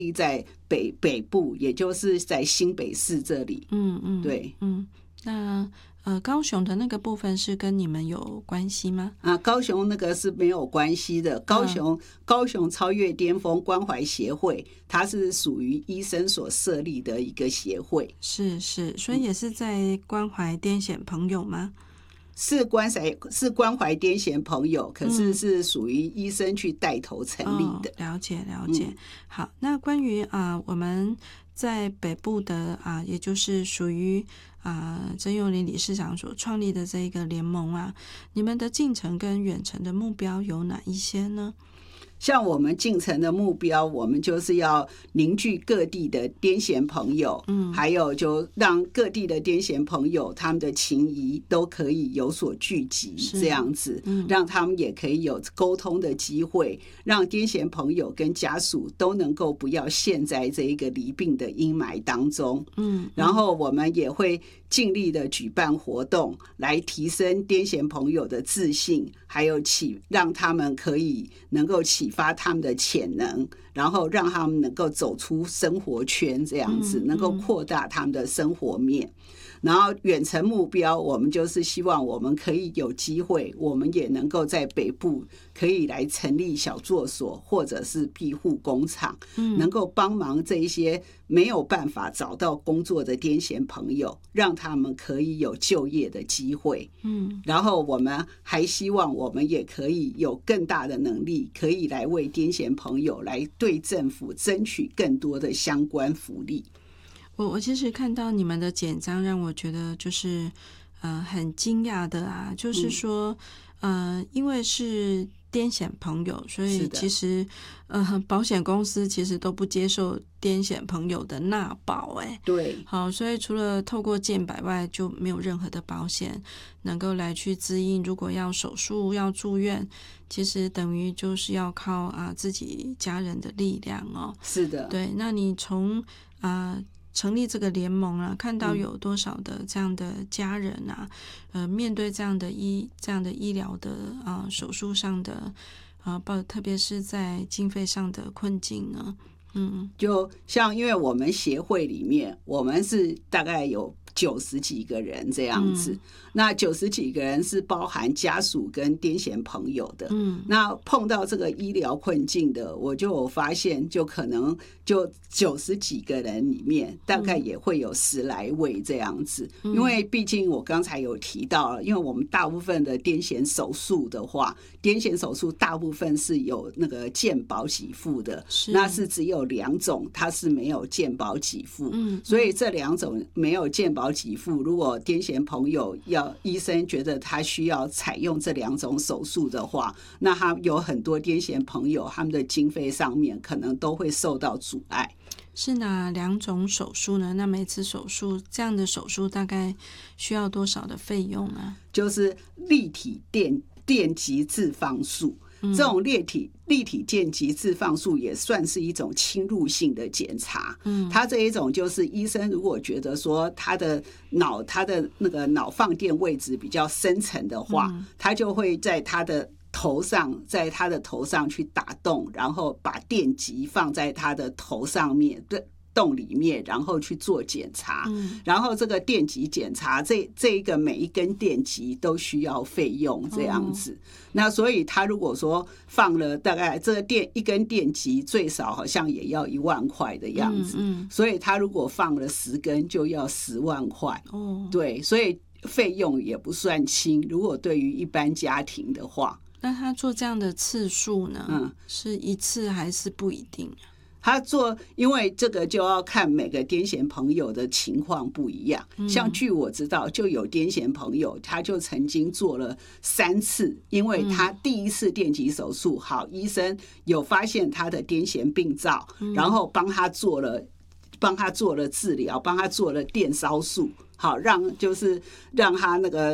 在北部，也就是在新北市这里。对。 那高雄的那个部分是跟你们有关系吗？ 高雄那个是没有关系的。高雄超越巅峰关怀协会，它是属于医生所设立的一个协会。 是，所以也是在关怀癫痫朋友吗？ 是关怀癫痫朋友，可是是属于医生去带头成立的。 了解。好，那关于我们在北部的也就是属于曾佑霖理事长所创立的这一个联盟你们的近程跟远程的目标有哪一些呢？ 像我们进程的目标，我们就是要凝聚各地的癫痫朋友，还有就让各地的癫痫朋友他们的情谊都可以有所聚集，这样子，让他们也可以有沟通的机会，让癫痫朋友跟家属都能够不要陷在这一个离病的阴霾当中。然后我们也会尽力的举办活动，来提升癫痫朋友的自信，还有让他们可以能够启发他们的潜能，然后让他们能够走出生活圈，这样子能够扩大他们的生活面。然后远程目标，我们就是希望我们可以有机会，我们也能够在北部可以来成立小作所或者是庇护工厂，能够帮忙这一些没有办法找到工作的癫痫朋友，让他们可以有就业的机会。然后我们还希望我们也可以有更大的能力，可以来为癫痫朋友来对政府争取更多的相关福利。 我其实看到你们的简章，让我觉得就是很惊讶的就是说因为是癫痫朋友，所以其实保险公司其实都不接受癫痫朋友的纳保对， 好，所以除了透过健保外，就没有任何的保险能够来去支应，如果要手术要住院，其实等于就是要靠自己家人的力量是的， 对。那你从成立这个联盟看到有多少的这样的家人面对这样的医疗的手术上的特别是在经费上的困境呢？ 就像因为我们协会里面，我们是大概有90几个人这样子，那90几个人是包含家属跟癫痫朋友的。那碰到这个医疗困境的，我就有发现，就可能就90几个人里面，大概也会有10来位这样子。因为毕竟我刚才有提到了，因为我们大部分的癫痫手术的话，癫痫手术大部分是有那个健保给付的，那是只有2种，它是没有健保给付。所以这2种没有健保给付，如果癫痫朋友医生觉得他需要采用这2种手术的话，那他有很多癫痫朋友他们的经费上面可能都会受到阻碍。 是哪2种手术呢？那每次手术这样的手术大概需要多少的费用就是立体电极置放术。这种立体电极置放术也算是一种侵入性的检查。它这一种就是医生如果觉得说他的那个脑放电位置比较深层的话，他就会在他的头上去打洞，然后把电极放在他的头上面的洞里面，然后去做检查。然后这个电极检查，这一个每一根电极都需要费用这样子。那所以他如果说放了大概这个一根电极最少好像也要1万块的样子。所以他如果放了10根就要10万块。对，所以费用也不算轻，如果对于一般家庭的话。 那他做这样的次数呢？是一次还是不一定？ 他做，因为这个就要看每个癫痫朋友的情况不一样。像据我知道，就有癫痫朋友，他就曾经做了3次，因为他第一次电极手术好，医生有发现他的癫痫病灶，然后帮他做了治疗，帮他做了电烧术，好让他那个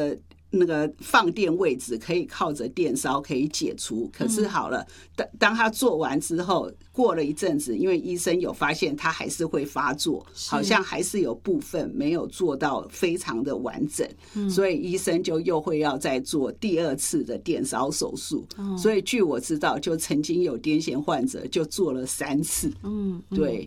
那个放电位置可以靠着电烧可以解除，可是好了，当他做完之后，过了一阵子，因为医生有发现他还是会发作，好像还是有部分没有做到非常的完整，所以医生就又会要再做第2次的电烧手术。所以据我知道，就曾经有癫痫患者就做了3次。对，